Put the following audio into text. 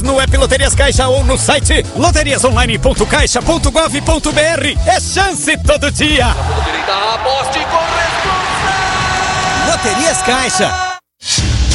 No app Loterias Caixa ou no site loteriasonline.caixa.gov.br. É chance todo dia. Direita, aposte com responsa. Loterias Caixa.